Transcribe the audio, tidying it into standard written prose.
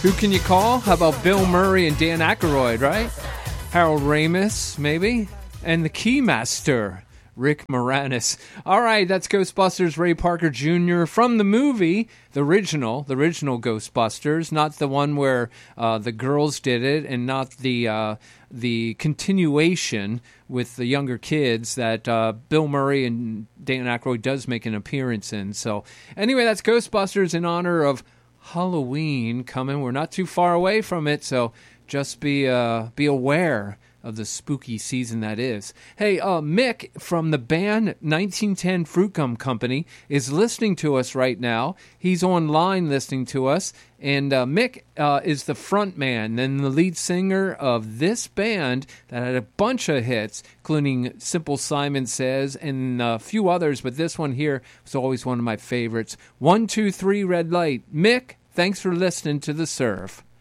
Who can you call? How about Bill Murray and Dan Aykroyd, right? Harold Ramis, maybe? And the Keymaster, Rick Moranis. All right, that's Ghostbusters Ray Parker Jr. from the movie, the original Ghostbusters, not the one where the girls did it, and not the continuation with the younger kids that Bill Murray and Dan Aykroyd does make an appearance in. So anyway, that's Ghostbusters in honor of Halloween coming. We're not too far away from it, so just be aware of the spooky season that is. Hey, Mick from the band 1910 Fruit Gum Company is listening to us right now. He's online listening to us, and Mick is the front man and the lead singer of this band that had a bunch of hits, including Simple Simon Says and a few others, but this one here was always one of my favorites. 1, 2, 3, red light. Mick, thanks for listening to The Surf.